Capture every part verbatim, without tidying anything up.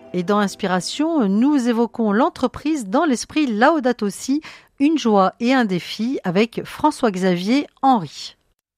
Et dans Inspiration, nous évoquons l'entreprise dans l'esprit Laudato Si, une joie et un défi avec François-Xavier Henry.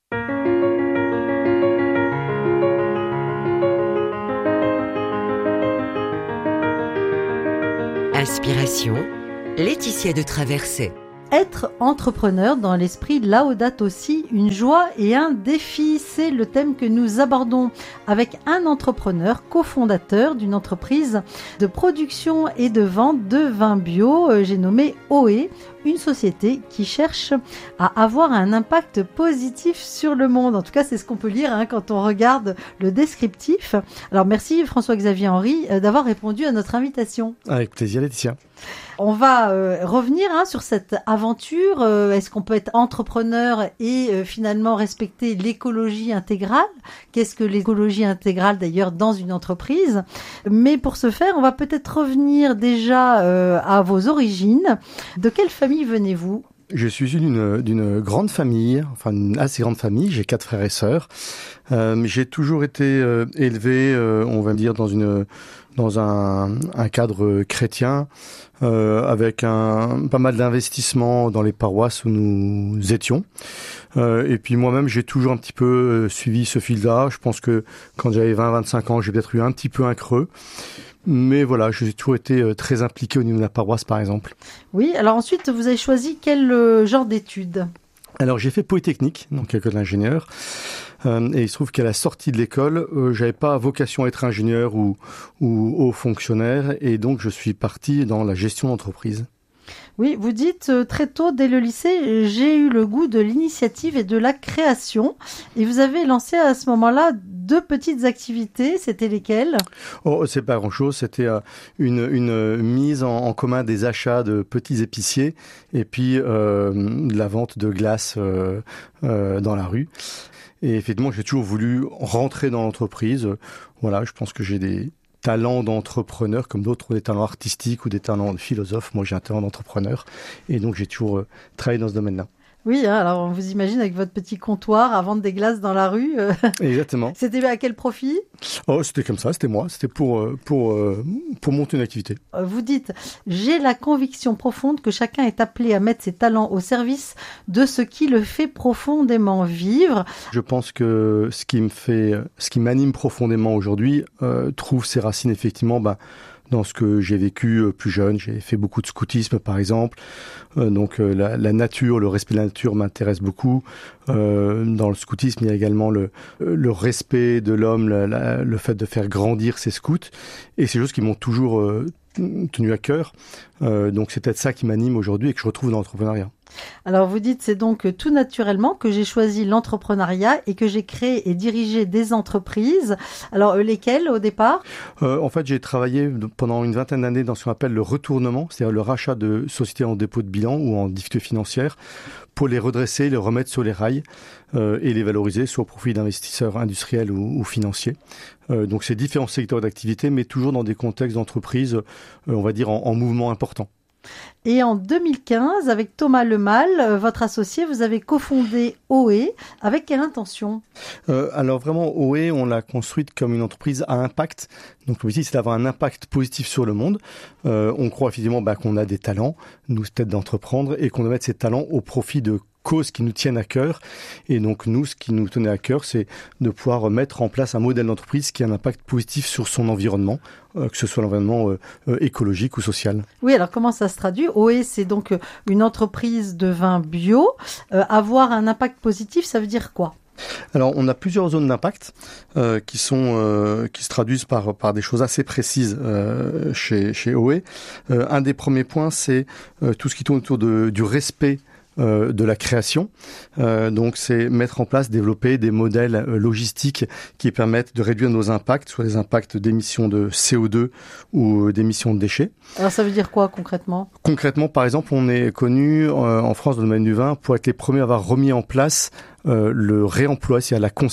Inspiration, Laetitia de Traversée. Être entrepreneur dans l'esprit Laudato Si, une joie et un défi, c'est le thème que nous abordons avec un entrepreneur cofondateur d'une entreprise de production et de vente de vins bio, j'ai nommé Ohé, une société qui cherche à avoir un impact positif sur le monde. En tout cas, c'est ce qu'on peut lire hein, quand on regarde le descriptif. Alors merci François-Xavier Henry d'avoir répondu à notre invitation. Avec plaisir Laetitia. On va euh, revenir hein, sur cette aventure. Euh, est-ce qu'on peut être entrepreneur et euh, finalement respecter l'écologie intégrale ? Qu'est-ce que l'écologie intégrale d'ailleurs dans une entreprise ? Mais pour ce faire, on va peut-être revenir déjà euh, à vos origines. De quelle famille venez-vous ? Je suis issu d'une, d'une grande famille, enfin une assez grande famille. J'ai quatre frères et sœurs. Euh, j'ai toujours été euh, élevé, euh, on va dire, dans une dans un, un cadre chrétien, euh, avec un pas mal d'investissements dans les paroisses où nous étions. Euh, et puis moi-même, j'ai toujours un petit peu euh, suivi ce fil-là. Je pense que quand j'avais vingt à vingt-cinq ans, j'ai peut-être eu un petit peu un creux. Mais voilà, j'ai toujours été euh, très impliqué au niveau de la paroisse, par exemple. Oui, alors ensuite, vous avez choisi quel euh, genre d'études ? Alors j'ai fait Polytechnique, donc école d'ingénieur, euh, et il se trouve qu'à la sortie de l'école, euh, j'avais pas vocation à être ingénieur ou, ou haut fonctionnaire, et donc je suis parti dans la gestion d'entreprise. Oui, vous dites euh, très tôt, dès le lycée, j'ai eu le goût de l'initiative et de la création. Et vous avez lancé à ce moment-là deux petites activités. C'était lesquelles ? Oh, c'est pas grand-chose. C'était euh, une, une mise en, en commun des achats de petits épiciers et puis euh, de la vente de glace euh, euh, dans la rue. Et effectivement, j'ai toujours voulu rentrer dans l'entreprise. Voilà, je pense que j'ai des talents d'entrepreneur, comme d'autres ont des talents artistiques ou des talents de philosophe. Moi, j'ai un talent d'entrepreneur. Et donc, j'ai toujours euh, travaillé dans ce domaine-là. Oui, hein, alors on vous imagine avec votre petit comptoir à vendre des glaces dans la rue. Euh... Exactement. C'était à quel profit ? Oh, c'était comme ça, c'était moi. C'était pour, pour, pour monter une activité. Vous dites, j'ai la conviction profonde que chacun est appelé à mettre ses talents au service de ce qui le fait profondément vivre. Je pense que ce qui me fait, ce qui m'anime profondément aujourd'hui euh, trouve ses racines effectivement bah, dans ce que j'ai vécu plus jeune. J'ai fait beaucoup de scoutisme, par exemple. Euh, donc euh, la, la nature, le respect de la nature m'intéresse beaucoup. Euh, dans le scoutisme, il y a également le, le respect de l'homme, la, la, le fait de faire grandir ses scouts. Et c'est des choses qui m'ont toujours euh, tenu à cœur. Euh, donc c'est peut-être ça qui m'anime aujourd'hui et que je retrouve dans l'entrepreneuriat. Alors vous dites, c'est donc tout naturellement que j'ai choisi l'entrepreneuriat et que j'ai créé et dirigé des entreprises. Alors lesquelles au départ ? euh, En fait, j'ai travaillé pendant une vingtaine d'années dans ce qu'on appelle le retournement, c'est-à-dire le rachat de sociétés en dépôt de bilan ou en difficulté financière pour les redresser, les remettre sur les rails euh, et les valoriser, soit au profit d'investisseurs industriels ou, ou financiers. Euh, donc c'est différents secteurs d'activité, mais toujours dans des contextes d'entreprise, euh, on va dire, en, en mouvement important. Et en deux mille quinze, avec Thomas Lemal, votre associé, vous avez cofondé Ohé. Avec quelle intention ? euh, Alors vraiment, Ohé, on l'a construite comme une entreprise à impact. Donc l'objectif, c'est d'avoir un impact positif sur le monde. Euh, on croit effectivement bah, qu'on a des talents, nous, c'est peut-être d'entreprendre, et qu'on doit mettre ces talents au profit de causes qui nous tiennent à cœur. Et donc nous, ce qui nous tenait à cœur, c'est de pouvoir mettre en place un modèle d'entreprise qui a un impact positif sur son environnement, euh, que ce soit l'environnement euh, euh, écologique ou social. Oui, alors comment ça se traduit ? Ohé, c'est donc une entreprise de vin bio. Euh, avoir un impact positif, ça veut dire quoi ? Alors, on a plusieurs zones d'impact euh, qui sont euh, qui se traduisent par par des choses assez précises euh, chez chez Ohé. Euh, un des premiers points, c'est euh, tout ce qui tourne autour de, du respect Euh, de la création. Euh, donc, c'est mettre en place, développer des modèles euh, logistiques qui permettent de réduire nos impacts, soit des impacts d'émissions de C O deux ou euh, d'émissions de déchets. Alors, ça veut dire quoi concrètement ? Concrètement, par exemple, on est connu euh, en France dans le domaine du vin pour être les premiers à avoir remis en place euh, le réemploi, c'est-à-dire la consigne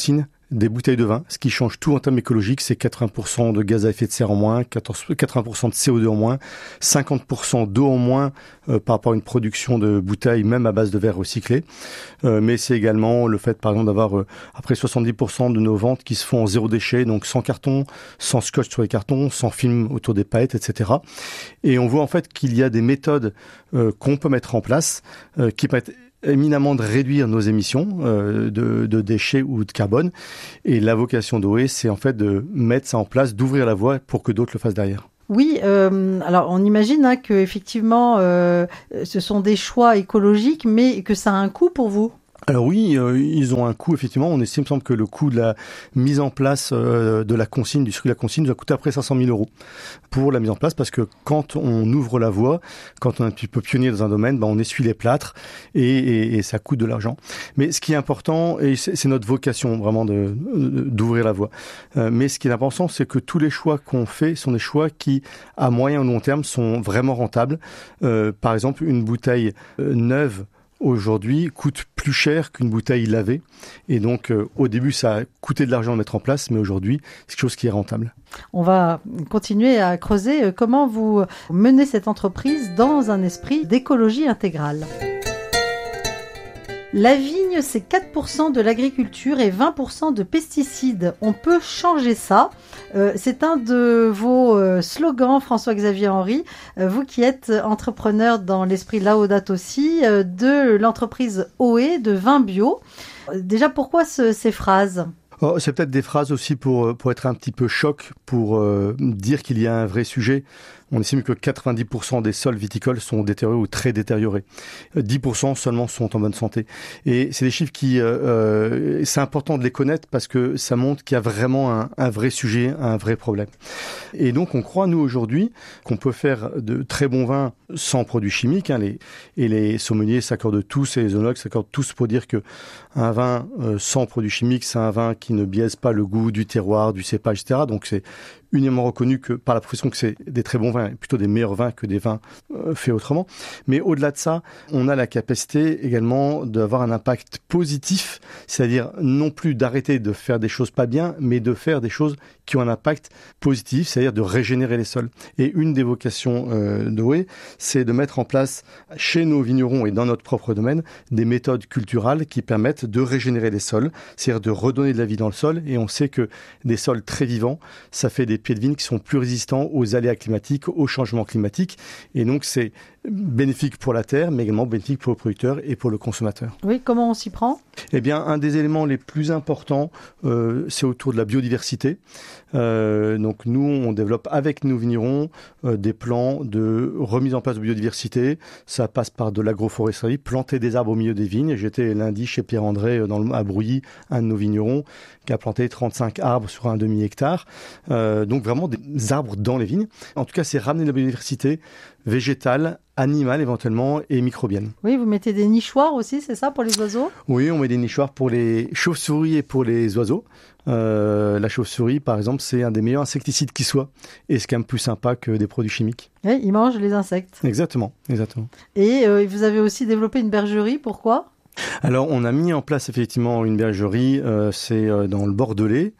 des bouteilles de vin. Ce qui change tout en termes écologiques, c'est quatre-vingts pour cent de gaz à effet de serre en moins, quatre-vingts pour cent de C O deux en moins, cinquante pour cent d'eau en moins euh, par rapport à une production de bouteilles, même à base de verre recyclé. Euh, mais c'est également le fait, par exemple, d'avoir euh, après soixante-dix pour cent de nos ventes qui se font en zéro déchet, donc sans carton, sans scotch sur les cartons, sans film autour des paillettes, et cetera. Et on voit en fait qu'il y a des méthodes euh, qu'on peut mettre en place euh, qui permettent éminemment de réduire nos émissions euh, de, de déchets ou de carbone. Et la vocation d'O E, c'est en fait de mettre ça en place, d'ouvrir la voie pour que d'autres le fassent derrière. Oui, euh, alors on imagine hein, que effectivement, euh, ce sont des choix écologiques, mais que ça a un coût pour vous. Alors oui, euh, ils ont un coût, effectivement. On estime, il me semble que le coût de la mise en place euh, de la consigne, du circuit de la consigne, nous a coûté à peu près cinq cent mille euros pour la mise en place, parce que quand on ouvre la voie, quand on est un petit peu pionnier dans un domaine, ben on essuie les plâtres et, et, et ça coûte de l'argent. Mais ce qui est important, et c'est, c'est notre vocation vraiment de, de, d'ouvrir la voie, euh, mais ce qui est important, c'est que tous les choix qu'on fait sont des choix qui, à moyen ou long terme, sont vraiment rentables. Euh, par exemple, une bouteille euh, neuve, aujourd'hui, coûte plus cher qu'une bouteille lavée. Et donc, euh, au début, ça a coûté de l'argent à mettre en place, mais aujourd'hui, c'est quelque chose qui est rentable. On va continuer à creuser comment vous menez cette entreprise dans un esprit d'écologie intégrale. La vigne, c'est quatre pour cent de l'agriculture et vingt pour cent de pesticides. On peut changer ça. Euh, c'est un de vos euh, slogans, François-Xavier Henry. Euh, vous qui êtes entrepreneur dans l'esprit Laodate aussi, euh, de l'entreprise O E de vin bio. Euh, déjà, pourquoi ce, ces phrases ? Oh, c'est peut-être des phrases aussi pour, pour être un petit peu choc, pour euh, dire qu'il y a un vrai sujet. On estime que quatre-vingt-dix pour cent des sols viticoles sont détériorés ou très détériorés. dix pour cent seulement sont en bonne santé. Et c'est des chiffres qui, euh, c'est important de les connaître parce que ça montre qu'il y a vraiment un, un vrai sujet, un vrai problème. Et donc, on croit, nous, aujourd'hui, qu'on peut faire de très bons vins sans produits chimiques. Hein, les, et les sommeliers s'accordent tous, et les œnologues s'accordent tous pour dire que un vin euh, sans produits chimiques, c'est un vin qui ne biaise pas le goût du terroir, du cépage, et cetera. Donc, c'est unanimement reconnu que par la profession que c'est des très bons vins, plutôt des meilleurs vins que des vins euh, faits autrement. Mais au-delà de ça, on a la capacité également d'avoir un impact positif, c'est-à-dire non plus d'arrêter de faire des choses pas bien, mais de faire des choses qui ont un impact positif, c'est-à-dire de régénérer les sols. Et une des vocations euh, d'O E, c'est de mettre en place chez nos vignerons et dans notre propre domaine des méthodes culturales qui permettent de régénérer les sols, c'est-à-dire de redonner de la vie dans le sol. Et on sait que des sols très vivants, ça fait des pieds de vigne qui sont plus résistants aux aléas climatiques, aux changements climatiques. Et donc, c'est bénéfique pour la terre, mais également bénéfique pour le producteur et pour le consommateur. Oui, comment on s'y prend ? Eh bien, un des éléments les plus importants, euh, c'est autour de la biodiversité. Euh, donc, nous, on développe avec nos vignerons euh, des plans de remise en place de biodiversité. Ça passe par de l'agroforesterie, planter des arbres au milieu des vignes. J'étais lundi chez Pierre-André dans le, à Brouilly, un de nos vignerons, qui a planté trente-cinq arbres sur un demi-hectare. Euh, donc, vraiment des arbres dans les vignes. En tout cas, c'est ramener la biodiversité végétale, animale éventuellement et microbienne. Oui, vous mettez des nichoirs aussi, c'est ça, pour les oiseaux ? Oui, on met des nichoirs pour les chauves-souris et pour les oiseaux. Euh, la chauve-souris, par exemple, c'est un des meilleurs insecticides qui soit. Et c'est quand même plus sympa que des produits chimiques. Oui, ils mangent les insectes. Exactement, exactement. Et euh, vous avez aussi développé une bergerie, pourquoi ? Alors, on a mis en place effectivement une bergerie, euh, c'est euh, dans le Bordelais.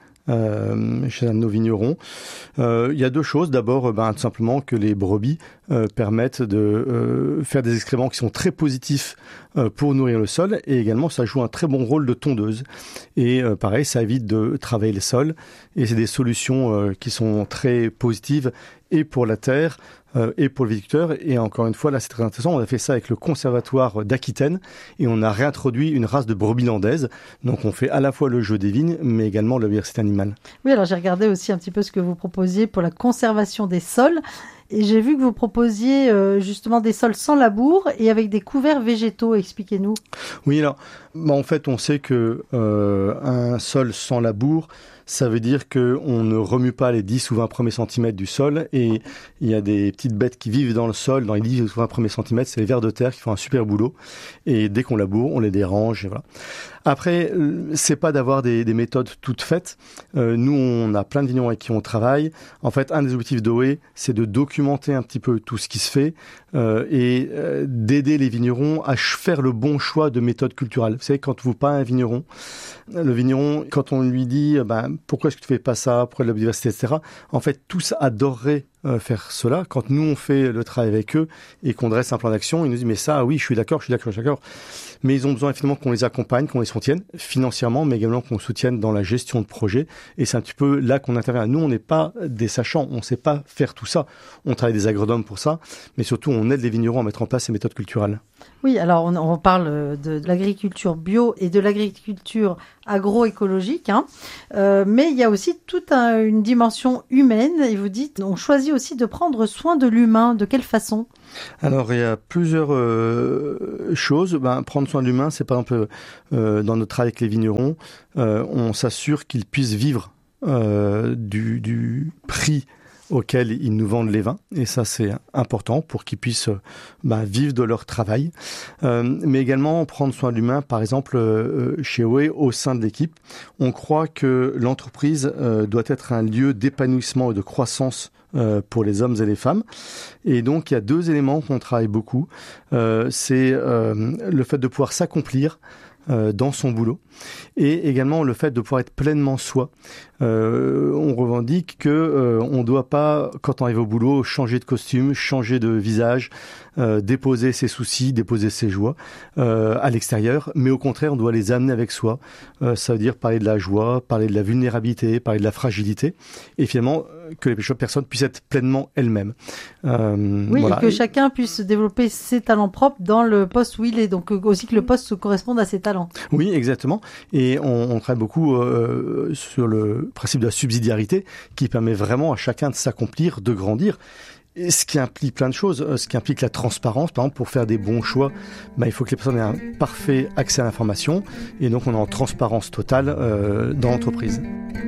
Euh, chez un de nos vignerons. Euh, il y a deux choses. D'abord, ben, tout simplement que les brebis euh, permettent de euh, faire des excréments qui sont très positifs euh, pour nourrir le sol, et également ça joue un très bon rôle de tondeuse. Et euh, pareil, ça évite de travailler les sols, et c'est des solutions euh, qui sont très positives et pour la terre euh, et pour le viticulteur. Et encore une fois, là c'est très intéressant, on a fait ça avec le Conservatoire d'Aquitaine et on a réintroduit une race de brebis landaises. Donc on fait à la fois le jeu des vignes, mais également la biodiversité animale. Oui, alors j'ai regardé aussi un petit peu ce que vous proposiez pour la conservation des sols. Et j'ai vu que vous proposiez euh, justement des sols sans labour et avec des couverts végétaux. Expliquez-nous. Oui, alors, bah, en fait, on sait que euh, un sol sans labour, ça veut dire qu'on ne remue pas les dix ou vingt premiers centimètres du sol, et il y a des petites bêtes qui vivent dans le sol, dans les dix ou vingt premiers centimètres, c'est les vers de terre qui font un super boulot, et dès qu'on laboure, on les dérange, et voilà. Après, c'est pas d'avoir des, des méthodes toutes faites. Euh, nous, on a plein de vignerons avec qui on travaille. En fait, un des objectifs d'O E, c'est de documenter un petit peu tout ce qui se fait euh, et euh, d'aider les vignerons à ch- faire le bon choix de méthode culturelle. Vous savez, quand vous parlez à un vigneron, le vigneron, quand on lui dit ben, « Pourquoi est-ce que tu fais pas ça ? Pourquoi de la biodiversité, et cetera » En fait, tous adoreraient euh, faire cela. Quand nous, on fait le travail avec eux et qu'on dresse un plan d'action, ils nous disent « Mais ça, oui, je suis d'accord, je suis d'accord, je suis d'accord. » Mais ils ont besoin finalement qu'on les accompagne, qu'on les soutienne financièrement, mais également qu'on soutienne dans la gestion de projet. Et c'est un petit peu là qu'on intervient. Nous, on n'est pas des sachants, on ne sait pas faire tout ça. On travaille des agronomes pour ça, mais surtout, on aide les vignerons à mettre en place ces méthodes culturelles. Oui, alors on, on parle de, de l'agriculture bio et de l'agriculture agroécologique, hein. euh, mais il y a aussi toute un, une dimension humaine. Et vous dites, on choisit aussi de prendre soin de l'humain. De quelle façon ? Alors, il y a plusieurs euh, choses. Ben, prendre soin de l'humain, c'est par exemple euh, dans notre travail avec les vignerons, euh, on s'assure qu'ils puissent vivre euh, du, du prix auxquels ils nous vendent les vins. Et ça, c'est important pour qu'ils puissent bah, vivre de leur travail. Euh, mais également, prendre soin de l'humain, par exemple, euh, chez O E, au sein de l'équipe. On croit que l'entreprise euh, doit être un lieu d'épanouissement et de croissance euh, pour les hommes et les femmes. Et donc, il y a deux éléments qu'on travaille beaucoup. Euh, c'est euh, le fait de pouvoir s'accomplir euh, dans son boulot et également le fait de pouvoir être pleinement soi. Euh, on revendique que euh, on doit pas, quand on arrive au boulot, changer de costume, changer de visage, euh, déposer ses soucis, déposer ses joies euh, à l'extérieur, mais au contraire, on doit les amener avec soi. Euh, ça veut dire parler de la joie, parler de la vulnérabilité, parler de la fragilité, et finalement que les personnes puissent être pleinement elles-mêmes. Euh, oui, voilà. Et que chacun puisse développer ses talents propres dans le poste où il est, donc aussi que le poste corresponde à ses talents. Oui, exactement. Et on, on travaille beaucoup euh, sur le principe de la subsidiarité qui permet vraiment à chacun de s'accomplir, de grandir. Et ce qui implique plein de choses, ce qui implique la transparence. Par exemple, pour faire des bons choix, bah, il faut que les personnes aient un parfait accès à l'information. Et donc, on est en transparence totale euh, dans l'entreprise.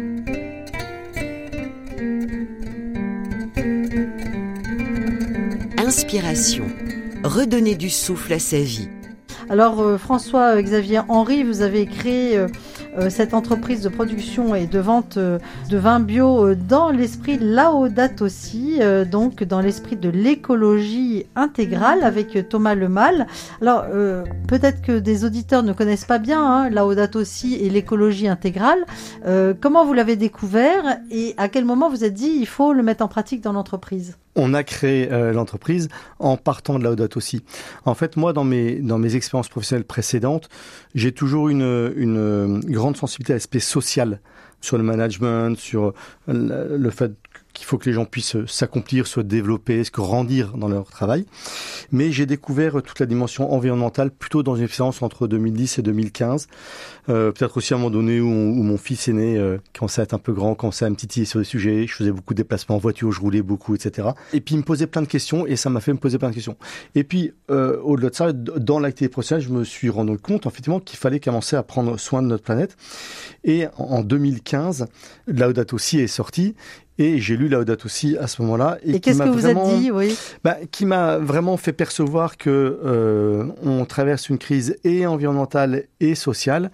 Inspiration. Redonner du souffle à sa vie. Alors, euh, François-Xavier Henry, vous avez créé euh, euh, cette entreprise de production et de vente euh, de vins bio euh, dans l'esprit Laudato Si, euh, donc dans l'esprit de l'écologie intégrale avec euh, Thomas Lemal. Alors, euh, peut-être que des auditeurs ne connaissent pas bien hein, Laudato Si et l'écologie intégrale. Euh, comment vous l'avez découvert et à quel moment vous êtes dit il faut le mettre en pratique dans l'entreprise ? On a créé euh, l'entreprise en partant de Laudato Si. En fait, moi, dans mes dans mes expériences professionnelles précédentes, j'ai toujours une une grande sensibilité à l'aspect social, sur le management, sur le, le fait qu'il faut que les gens puissent s'accomplir, se développer, se grandir dans leur travail. Mais j'ai découvert toute la dimension environnementale plutôt dans une expérience entre deux mille dix et deux mille quinze. Euh, peut-être aussi à un moment donné où, où mon fils aîné euh, commençait à être un peu grand, commençait à me titiller sur des sujets. Je faisais beaucoup de déplacements en voiture, je roulais beaucoup, et cetera. Et puis il me posait plein de questions et ça m'a fait me poser plein de questions. Et puis euh, au-delà de ça, dans l'activité professionnelle, je me suis rendu compte effectivement qu'il fallait commencer à prendre soin de notre planète. Et en deux mille quinze, Laudato Si est sorti. Et j'ai lu Laudato Si à ce moment-là. Et, et qu'est-ce que vous vraiment, êtes dit, oui bah, qui m'a vraiment fait percevoir que euh, on traverse une crise et environnementale et sociale,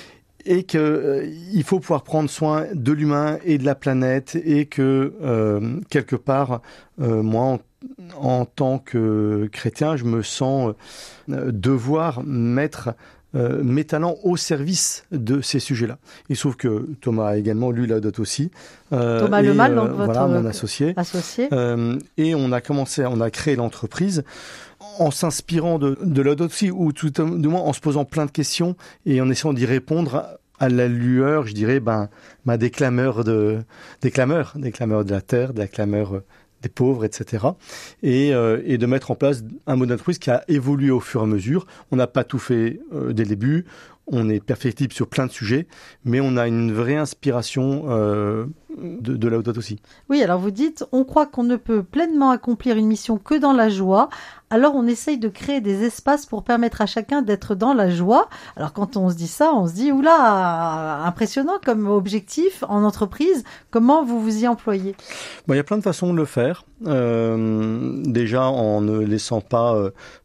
et que euh, il faut pouvoir prendre soin de l'humain et de la planète, et que euh, quelque part, euh, moi, en, en tant que chrétien, je me sens euh, devoir mettre Euh, mes talents au service de ces sujets-là. Il se trouve que Thomas a également lu Laudato Si. Euh, Thomas et, Lemal, donc euh, votre voilà, mon associé. associé. Euh, et on a commencé, on a créé l'entreprise en s'inspirant de, de Laudato Si, ou tout du moins en se posant plein de questions et en essayant d'y répondre à la lueur, je dirais, ben, ben des clameurs de, des clameurs, des clameurs de la terre, des clameurs des pauvres, et cetera. Et, euh, et de mettre en place un mode d'entreprise qui a évolué au fur et à mesure. On n'a pas tout fait euh, dès le début. On est perfectible sur plein de sujets, mais on a une vraie inspiration euh, de, de Laudato Si. Oui, alors vous dites, on croit qu'on ne peut pleinement accomplir une mission que dans la joie. Alors on essaye de créer des espaces pour permettre à chacun d'être dans la joie. Alors quand on se dit ça, on se dit, oula, impressionnant comme objectif en entreprise. Comment vous vous y employez ? Bon, il y a plein de façons de le faire. Euh, déjà en ne laissant pas... Euh,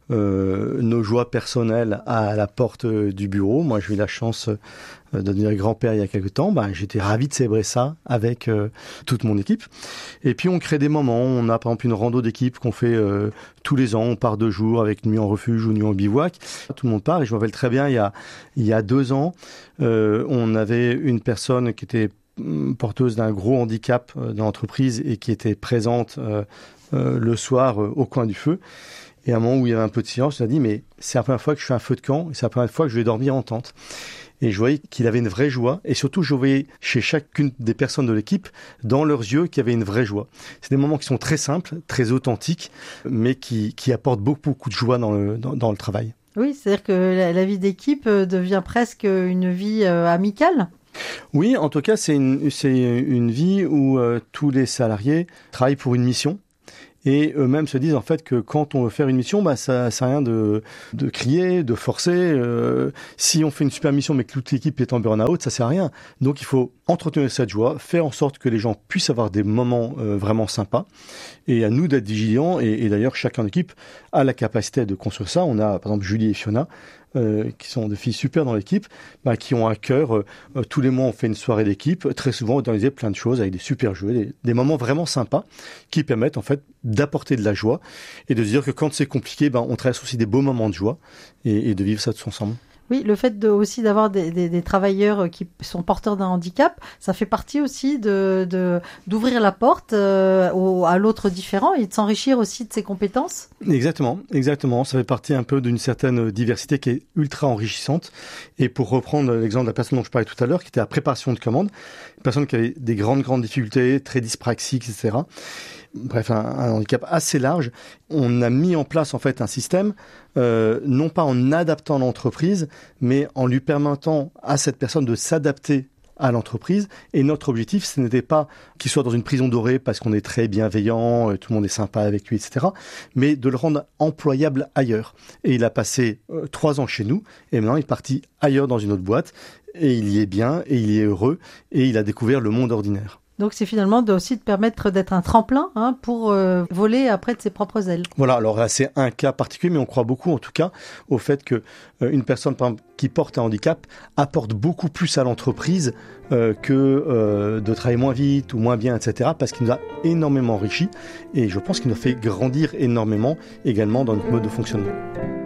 euh, nos joies personnelles à la porte euh, du bureau. Moi, j'ai eu la chance de devenir grand-père il y a quelques temps, ben, j'étais ravi de célébrer ça avec euh, toute mon équipe. Et puis on crée des moments, on a par exemple une rando d'équipe qu'on fait euh, tous les ans, on part deux jours avec nuit en refuge ou nuit en bivouac, tout le monde part. Et je me rappelle très bien, il y a, il y a deux ans, euh, on avait une personne qui était porteuse d'un gros handicap euh, dans l'entreprise et qui était présente euh, euh, le soir euh, au coin du feu. Et à un moment où il y avait un peu de silence, on a dit, mais c'est la première fois que je fais un feu de camp et c'est la première fois que je vais dormir en tente. Et je voyais qu'il avait une vraie joie. Et surtout, je voyais chez chacune des personnes de l'équipe, dans leurs yeux, qu'il y avait une vraie joie. C'est des moments qui sont très simples, très authentiques, mais qui, qui apportent beaucoup, beaucoup de joie dans le, dans, dans le travail. Oui, c'est-à-dire que la, la vie d'équipe devient presque une vie euh, amicale. Oui, en tout cas, c'est une, c'est une vie où euh, tous les salariés travaillent pour une mission. Et eux-mêmes se disent en fait que quand on veut faire une mission, bah ça sert à rien de, de crier, de forcer. Euh, si on fait une super mission mais que toute l'équipe est en burn-out, ça sert à rien. Donc il faut entretenir cette joie, faire en sorte que les gens puissent avoir des moments euh, vraiment sympas. Et à nous d'être vigilants. Et, et d'ailleurs, chacun d'équipe a la capacité de construire ça. On a par exemple Julie et Fiona, Euh, qui sont des filles super dans l'équipe, bah, qui ont à cœur, euh, euh, tous les mois on fait une soirée d'équipe, très souvent on organise plein de choses avec des super jeux, des, des moments vraiment sympas qui permettent en fait d'apporter de la joie et de se dire que quand c'est compliqué, bah, on traverse aussi des beaux moments de joie et, et de vivre ça tous ensemble. Oui, le fait de, aussi d'avoir des, des, des travailleurs qui sont porteurs d'un handicap, ça fait partie aussi de, de d'ouvrir la porte euh, au, à l'autre différent et de s'enrichir aussi de ses compétences. Exactement, exactement. Ça fait partie un peu d'une certaine diversité qui est ultra enrichissante. Et pour reprendre l'exemple de la personne dont je parlais tout à l'heure, qui était à préparation de commande, une personne qui avait des grandes, grandes difficultés, très dyspraxique, et cetera. Bref, un, un handicap assez large. On a mis en place en fait un système, euh, non pas en adaptant l'entreprise, mais en lui permettant à cette personne de s'adapter à l'entreprise. Et notre objectif, ce n'était pas qu'il soit dans une prison dorée parce qu'on est très bienveillant, tout le monde est sympa avec lui, et cetera, mais de le rendre employable ailleurs. Et il a passé euh, trois ans chez nous, et maintenant il est parti ailleurs dans une autre boîte, et il y est bien, et il y est heureux, et il a découvert le monde ordinaire. Donc c'est finalement de, aussi de permettre d'être un tremplin hein, pour euh, voler après de ses propres ailes. Voilà, alors là, c'est un cas particulier, mais on croit beaucoup en tout cas au fait que euh, une personne par exemple, qui porte un handicap apporte beaucoup plus à l'entreprise euh, que euh, de travailler moins vite ou moins bien, et cetera, parce qu'il nous a énormément enrichi et je pense qu'il nous a fait grandir énormément également dans notre mode de fonctionnement.